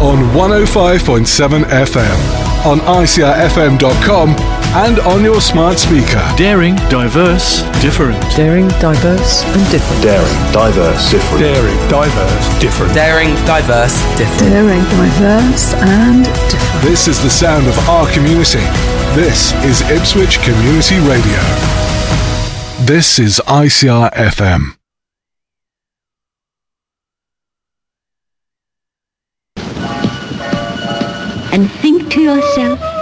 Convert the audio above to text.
on 105.7 FM, on icrfm.com, and on your smart speaker. Daring, diverse, different. Daring, diverse and different. Daring, diverse, different. Daring, diverse, different. Daring, diverse, different. Daring, diverse and different. This is the sound of our community. This is Ipswich Community Radio. This is ICR FM. And think to yourself,